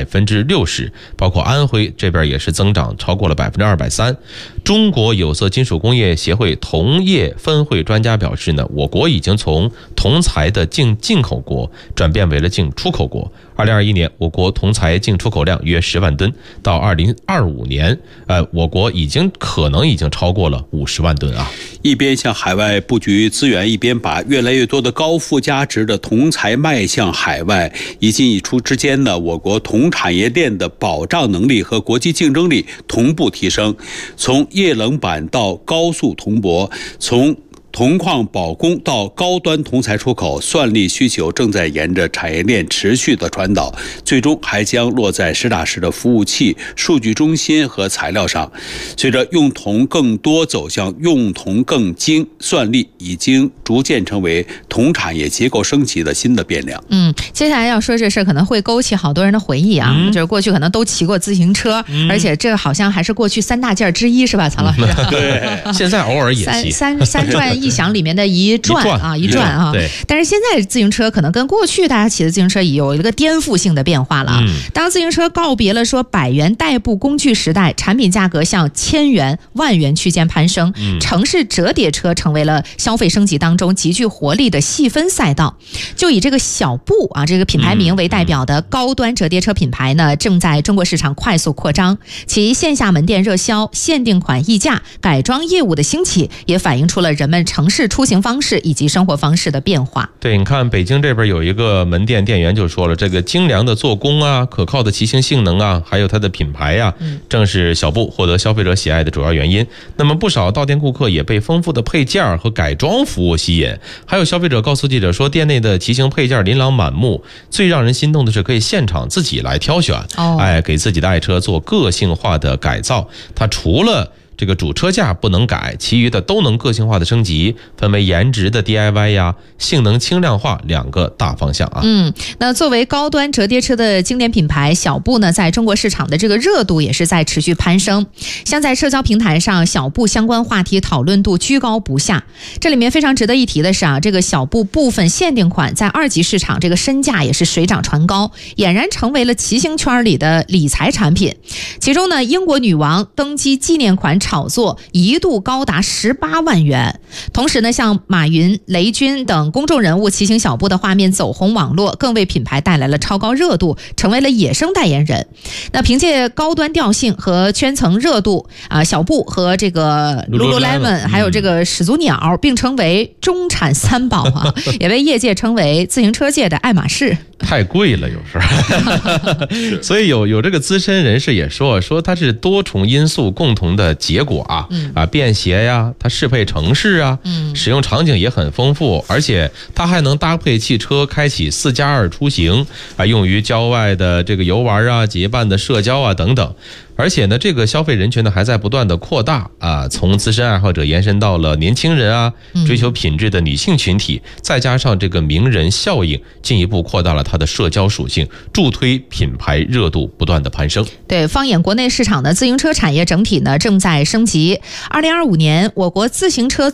60%，包括安徽这边也是增长超过了230%。中国有色金属工业协会铜业分会专家表示呢，我国已经从铜材的净口国转变为了净出口国。2021年，我国铜材净出口量约10万吨，到2025年，我国可能已经超过了50万吨啊。 一边向海外布局资源，一边把越来越多的高附加值的铜材卖向海外，一进一出之间呢，我国铜产业链的保障能力和国际竞争力同步提升。从液冷板到高速铜箔，从铜矿保供到高端铜材出口，算力需求正在沿着产业链持续的传导，最终还将落在实打实的服务器、数据中心和材料上。随着用铜更多走向用铜更精，算力已经逐渐成为铜产业结构升级的新的变量。 接下来要说这事可能会勾起好多人的回忆啊，就是过去可能都骑过自行车，而且这好像还是过去3大件之一，是吧，曹老师？ 对， 现在偶尔也骑三转一响里面的一转啊。 对。 但是现在自行车可能跟过去大家骑的自行车有一个颠覆性的变化了。当自行车告别了说100元代步工具时代，产品价格向1000元、万元区间攀升，城市折叠车成为了消费升级当中极具活力的细分赛道。就以这个小步啊这个品牌名为代表的高端折叠车品牌呢，正在中国市场快速扩张，其线下门店热销、限定款溢价、改装业务的兴起，也反映出了人们城市出行方式以及生活方式的变化。 对，你看北京这边有一个门店店员就说了，这个精良的做工啊，可靠的骑行性能啊，还有它的品牌啊，正是小步获得消费者喜爱的主要原因。那么不少到店顾客也被丰富的配件和改装服务吸引。还有消费者告诉记者说，店内的骑行配件琳琅满目，最让人心动的是可以现场自己来挑选，给自己的爱车做个性化的改造。它除了这个主车架不能改，其余的都能个性化的升级，分为颜值的 DIY 呀、性能轻量化2个大方向啊。 那作为高端折叠车的经典品牌，小步呢在中国市场的这个热度也是在持续攀升。像在社交平台上，小步相关话题讨论度居高不下。这里面非常值得一提的是啊，这个小步部分限定款在2级市场这个身价也是水涨船高，俨然成为了骑行圈里的理财产品。其中呢，英国女王登基纪念款炒作一度高达18万元。同时呢，像马云、雷军等公众人物骑行小步的画面走红网络，更为品牌带来了超高热度，成为了野生代言人。那凭借高端调性和圈层热度啊，小步和这个 Lululemon 还有这个始祖鸟并称为中产3宝啊，也被业界称为自行车界的爱马仕。 太贵了有时候所以有这个资深人士也说它是多重因素共同的结果啊，便携呀，它适配城市啊，使用场景也很丰富，而且它还能搭配汽车开启4+2出行啊，用于郊外的这个游玩啊、结伴的社交啊等等。而且呢，这个消费人群呢还在不断的扩大啊，从资深爱好者延伸到了年轻人啊，追求品质的女性群体，再加上这个名人效应，进一步扩大了它的社交属性，助推品牌热度不断的攀升。 对，放眼国内市场的自行车产业整体呢正在升级。2025年，我国自行车